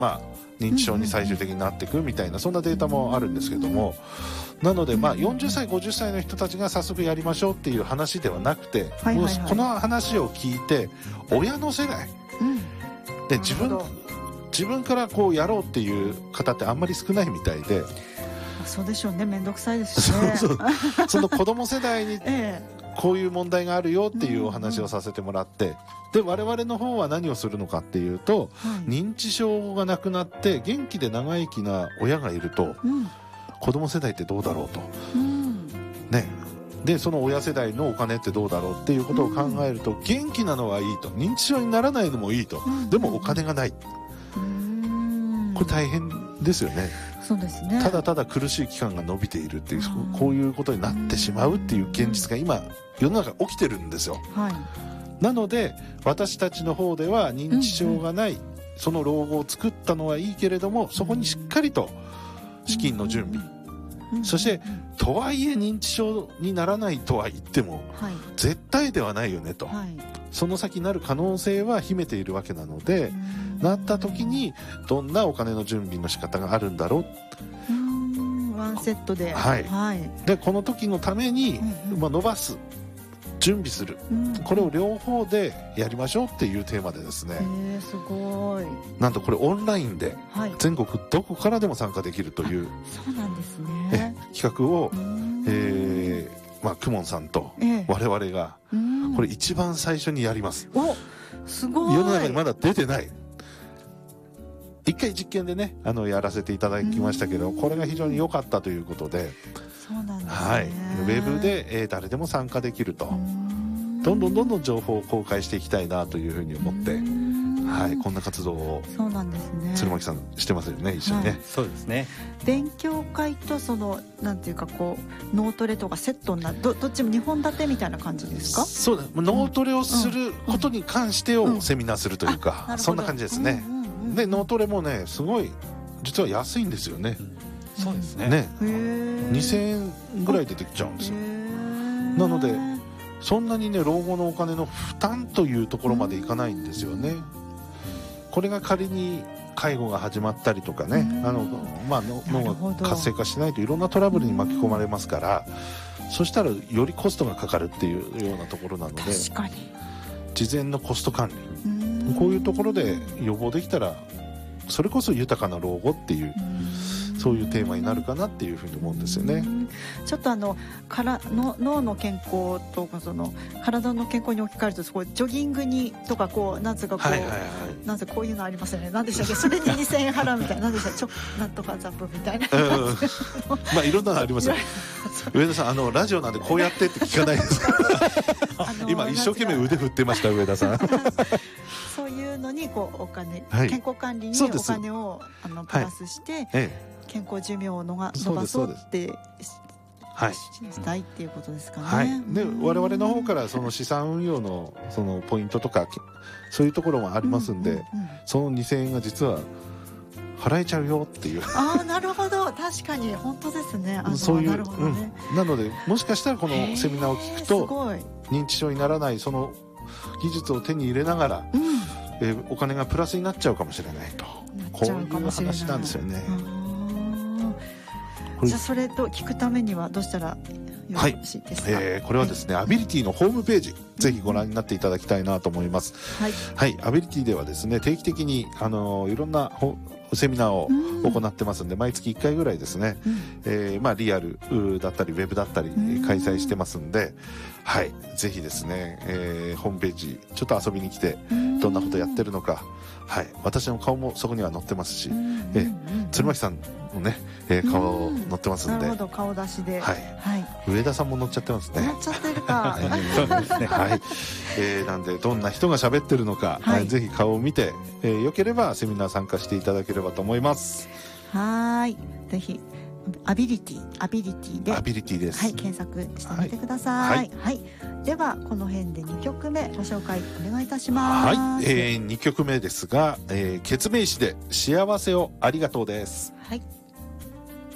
認知症に最終的になっていくみたいな、そんなデータもあるんですけども、なので40歳50歳の人たちが早速やりましょうっていう話ではなくて、もうこの話を聞いて親の世代、で自分からこうやろうっていう方ってあんまり少ないみたいで。 そうでしょうね、めんどくさいですしね。 その子供世代にこういう問題があるよっていうお話をさせてもらって、で我々の方は何をするのかっていうと、認知症がなくなって元気で長生きな親がいると、子供世代ってどうだろうと、ね、でその親世代のお金ってどうだろうっていうことを考えると、元気なのはいいと、認知症にならないのもいいと、でもお金がない、これ大変ですよね。 そうですね。 ただただ苦しい期間が伸びているっていう、こういうことになってしまうっていう現実が今世の中起きてるんですよ。なので私たちの方では認知症がない、その老後を作ったのはいいけれども、そこにしっかりと資金の準備、そしてとはいえ認知症にならないとは言っても、絶対ではないよねと、その先なる可能性は秘めているわけなので、なった時にどんなお金の準備の仕方があるんだろう、 ワンセットで、 でこの時のために、伸ばす、準備する、これを両方でやりましょうっていうテーマでですね、 すごい、 なんとこれオンラインで全国どこからでも参加できるという、 そうなんですね、 企画を、公文さんと我々がこれ一番最初にやります。 すごい、 世の中にまだ出てない、一回実験でねやらせていただきましたけど、これが非常に良かったということで、 そうなんですね、 ウェブで、誰でも参加できると、どんどん情報を公開していきたいなというふうに思って、こんな活動を、 そうなんですね、 鶴巻さんしてますよね、一緒にね。 そうですね。 勉強会とそのなんていうかこう脳トレとかセットになる、どっちも2本立てみたいな感じですか？ そうです。脳トレをすることに関してをセミナーするというか、そんな感じですね。で脳トレもねすごい実は安いんですよね。 そうですね。 2000円ぐらいでできちゃうんですよ。なのでそんなにね老後のお金の負担というところまでいかないんですよね。これが仮に介護が始まったりとかね、脳が活性化しないといろんなトラブルに巻き込まれますから、そしたらよりコストがかかるっていうようなところなので、 確かに事前のコスト管理、こういうところで予防できたらそれこそ豊かな老後っていう、そういうテーマになるかなっていうふうに思うんですよね。 ちょっと脳の健康とかその体の健康に置き換えると、そこジョギングにとかこうなんつうかこう、なんせこういうのありますよね。なんでしたっけ、それに2000円払うみたいな、なんでしたっけ、なんとかザップみたいな、 いろんなのありますよ。上田さんラジオなんでこうやってって聞かないですか？今一生懸命腕振ってました上田さん。 そういうのにこうお金、健康管理にお金をプラスして、健康寿命を伸ばそうってしたいっていうことですかね。 で我々の方からその資産運用のそのポイントとかそういうところもありますんで、その2000円が実は払えちゃうよっていう。 なるほど、確かに本当ですね。 そういう、 ね、 なのでもしかしたらこのセミナーを聞くと認知症にならないその技術を手に入れながら、お金がプラスになっちゃうかもしれないと、こういう話なんですよね。 じゃあそれと聞くためにはどうしたらよろしいですか？ これはですね、アビリティのホームページ、ぜひご覧になっていただきたいなと思います。アビリティではですね、定期的にいろんなセミナーを行ってますんで、毎月1回ぐらいですね、リアルだったりウェブだったり開催してますんで、ぜひですね、ホームページちょっと遊びに来てどんなことやってるのか、私の顔もそこには載ってますし、鶴巻さんのね、顔載ってますんで、 なるほど、顔出しで、 上田さんも載っちゃってますね。 載っちゃってるか。 そうですね。なんでどんな人が喋ってるのか、ぜひ顔を見て、よければセミナー参加していただければと思います。 ぜひアビリティで、 アビリティです。 検索してみてください。ではこの辺で2曲目ご紹介お願いいたします。 2曲目ですが、ケツメイシで幸せをありがとうです。